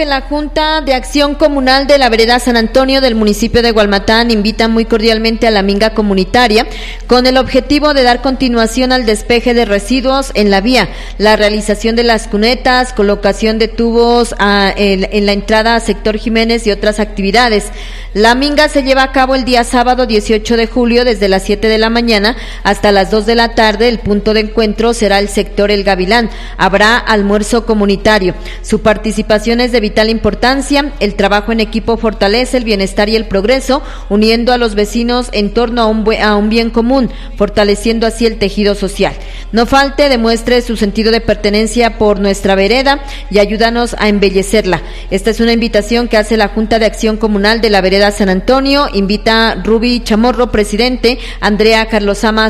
La Junta de Acción Comunal de la Vereda San Antonio del municipio de Gualmatán invita muy cordialmente a la minga comunitaria con el objetivo de dar continuación al despeje de residuos en la vía, la realización de las cunetas, colocación de tubos en la entrada a sector Jiménez y otras actividades. La minga se lleva a cabo el día sábado 18 de julio desde las 7 de la mañana hasta las 2 de la tarde. El punto de encuentro será el sector El Gavilán. Habrá almuerzo comunitario. Su participación es de vital importancia. El trabajo en equipo fortalece el bienestar y el progreso, uniendo a los vecinos en torno a un bien común, fortaleciendo así el tejido social. No falte, demuestre su sentido de pertenencia por nuestra vereda y ayúdanos a embellecerla. Esta es una invitación que hace la Junta de Acción Comunal de la Vereda San Antonio. Invita Ruby Chamorro, presidente, Andrea Carlosama